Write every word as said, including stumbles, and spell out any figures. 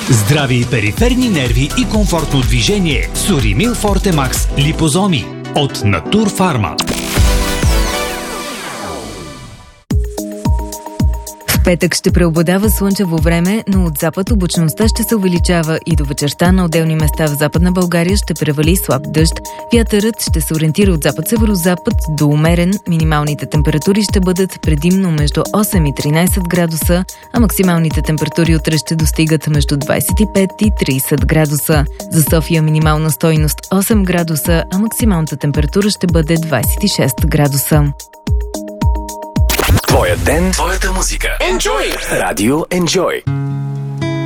Здрави периферни нерви и комфортно движение с Уримил Форте Макс липозоми от Натурфарма. В петък ще преобладава слънчево време, но от запад облачността ще се увеличава и до вечерта на отделни места в Западна България ще превали слаб дъжд. Вятърът ще се ориентира от запад-северозапад до умерен. Минималните температури ще бъдат предимно между осем и тринайсет градуса, а максималните температури утре ще достигат между двайсет и пет и трийсет градуса. За София минимална стойност осем градуса, а максималната температура ще бъде двайсет и шест градуса. Твоя ден, твоята музика. Enjoy! Радио Enjoy.